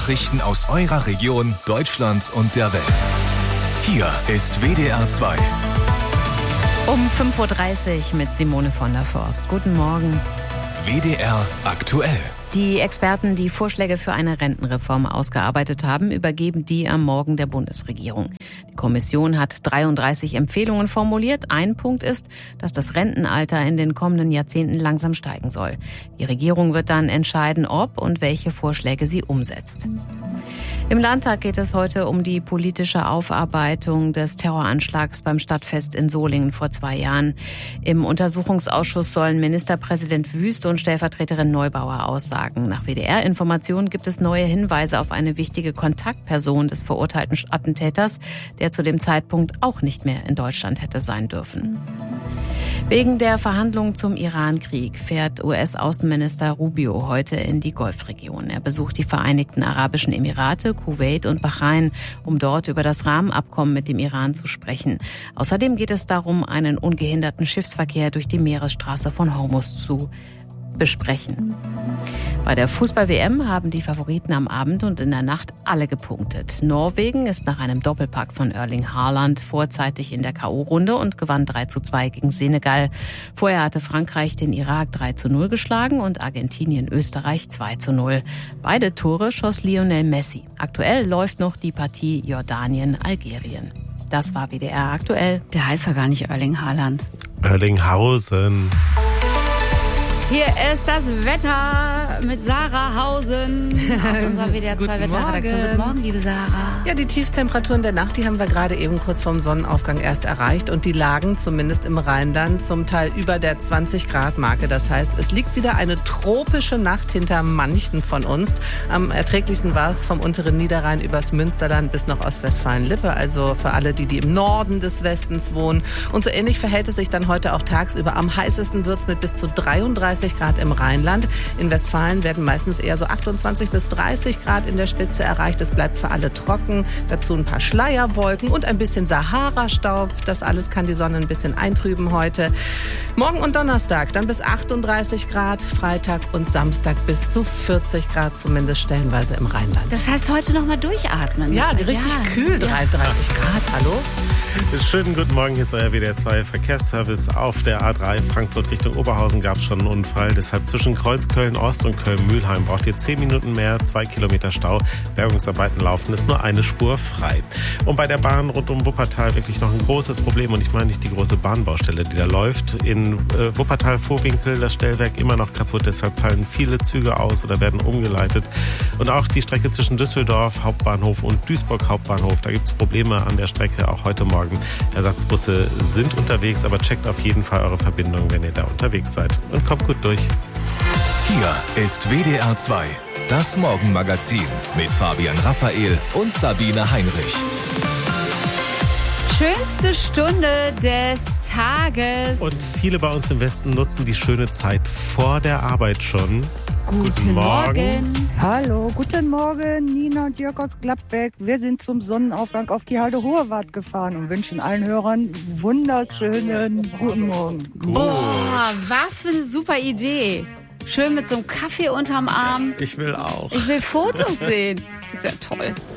Nachrichten aus eurer Region, Deutschland und der Welt. Hier ist WDR 2. Um 5.30 Uhr mit Simone von der Forst. Guten Morgen. WDR aktuell. Die Experten, die Vorschläge für eine Rentenreform ausgearbeitet haben, übergeben die am Morgen der Bundesregierung. Die Kommission hat 33 Empfehlungen formuliert. Ein Punkt ist, dass das Rentenalter in den kommenden Jahrzehnten langsam steigen soll. Die Regierung wird dann entscheiden, ob und welche Vorschläge sie umsetzt. Im Landtag geht es heute um die politische Aufarbeitung des Terroranschlags beim Stadtfest in Solingen vor 2 Jahren. Im Untersuchungsausschuss sollen Ministerpräsident Wüst und Stellvertreterin Neubauer aussagen. Nach WDR-Informationen gibt es neue Hinweise auf eine wichtige Kontaktperson des verurteilten Attentäters, der zu dem Zeitpunkt auch nicht mehr in Deutschland hätte sein dürfen. Wegen der Verhandlungen zum Iran-Krieg fährt US-Außenminister Rubio heute in die Golfregion. Er besucht die Vereinigten Arabischen Emirate, Kuwait und Bahrain, um dort über das Rahmenabkommen mit dem Iran zu sprechen. Außerdem geht es darum, einen ungehinderten Schiffsverkehr durch die Meeresstraße von Hormuz zu besprechen. Bei der Fußball-WM haben die Favoriten am Abend und in der Nacht alle gepunktet. Norwegen ist nach einem Doppelpack von Erling Haaland vorzeitig in der K.O.-Runde und gewann 3:2 gegen Senegal. Vorher hatte Frankreich den Irak 3:0 geschlagen und Argentinien Österreich 2:0. Beide Tore schoss Lionel Messi. Aktuell läuft noch die Partie Jordanien-Algerien. Das war WDR aktuell. Der heißt ja gar nicht Erling Haaland. Erlinghausen. Hier ist das Wetter mit Sarah Hausen aus unserer WDR 2 Wetterredaktion. Guten Morgen, liebe Sarah. Ja, die Tiefstemperaturen der Nacht, die haben wir gerade eben kurz vorm Sonnenaufgang erst erreicht und die lagen zumindest im Rheinland zum Teil über der 20-Grad-Marke. Das heißt, es liegt wieder eine tropische Nacht hinter manchen von uns. Am erträglichsten war es vom unteren Niederrhein übers Münsterland bis nach Ostwestfalen-Lippe, also für alle, die im Norden des Westens wohnen. Und so ähnlich verhält es sich dann heute auch tagsüber. Am heißesten wird es mit bis zu 33 Grad im Rheinland. In Westfalen werden meistens eher so 28 bis 30 Grad in der Spitze erreicht. Es bleibt für alle trocken. Dazu ein paar Schleierwolken und ein bisschen Sahara-Staub. Das alles kann die Sonne ein bisschen eintrüben heute. Morgen und Donnerstag dann bis 38 Grad. Freitag und Samstag bis zu 40 Grad, zumindest stellenweise im Rheinland. Das heißt, heute noch mal durchatmen. Ja, richtig kühl, 33 Grad. Hallo? Schönen guten Morgen, hier ist euer WDR 2 Verkehrsservice. Auf der A3 Frankfurt Richtung Oberhausen gab es schon einen Unfall. Deshalb zwischen Kreuzköln Ost und Köln-Mühlheim braucht ihr 10 Minuten mehr, 2 Kilometer Stau. Bergungsarbeiten laufen, ist nur eine Spur frei. Und bei der Bahn rund um Wuppertal wirklich noch ein großes Problem. Und ich meine nicht die große Bahnbaustelle, die da läuft. In Wuppertal-Vorwinkel, das Stellwerk immer noch kaputt. Deshalb fallen viele Züge aus oder werden umgeleitet. Und auch die Strecke zwischen Düsseldorf Hauptbahnhof und Duisburg Hauptbahnhof. Da gibt es Probleme an der Strecke, auch heute Morgen. Ersatzbusse sind unterwegs, aber checkt auf jeden Fall eure Verbindung, wenn ihr da unterwegs seid. Und kommt gut durch. Hier ist WDR 2, das Morgenmagazin mit Fabian Raphael und Sabine Heinrich. Schönste Stunde des Tages. Und viele bei uns im Westen nutzen die schöne Zeit vor der Arbeit schon. Guten Morgen. Hallo, guten Morgen, Nina und Jörg aus Gladbeck. Wir sind zum Sonnenaufgang auf die Halde Hohewart gefahren und wünschen allen Hörern wunderschönen guten Morgen. Oh, was für eine super Idee. Schön mit so einem Kaffee unterm Arm. Ich will auch. Ich will Fotos sehen. Ist ja toll.